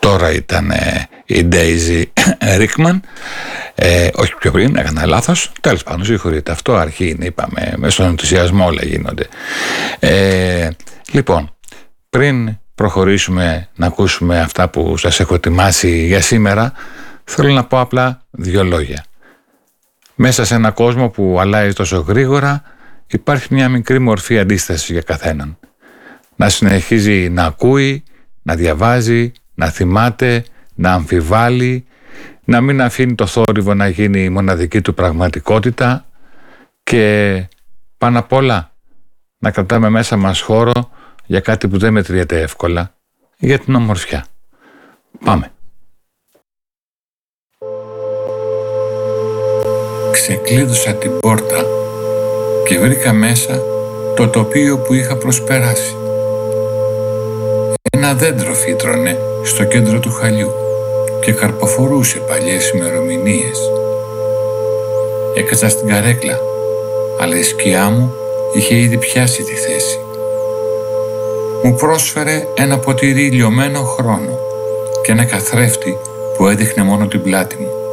τώρα ήταν η Daisy Rickman, όχι πιο πριν, έκανα λάθος, τέλος πάντων συγχωρείτε, αυτό αρχή είναι, είπαμε, με στον ενθουσιασμό όλα γίνονται. Λοιπόν, πριν προχωρήσουμε να ακούσουμε αυτά που σας έχω ετοιμάσει για σήμερα, θέλω να πω απλά 2 λόγια. Μέσα σε ένα κόσμο που αλλάζει τόσο γρήγορα, υπάρχει μια μικρή μορφή αντίστασης για καθέναν. Να συνεχίζει να ακούει, να διαβάζει, να θυμάται, να αμφιβάλλει, να μην αφήνει το θόρυβο να γίνει η μοναδική του πραγματικότητα και πάνω απ' όλα να κρατάμε μέσα μας χώρο για κάτι που δεν μετριέται εύκολα, για την ομορφιά. Πάμε. Ξεκλείδωσα την πόρτα και βρήκα μέσα το τοπίο που είχα προσπεράσει. Ένα δέντρο φύτρωνε στο κέντρο του χαλιού και καρποφορούσε παλιές ημερομηνίες. Έκατσα στην καρέκλα, αλλά η σκιά μου είχε ήδη πιάσει τη θέση. Μου πρόσφερε ένα ποτήρι λιωμένο χρόνο και ένα καθρέφτη που έδειχνε μόνο την πλάτη μου.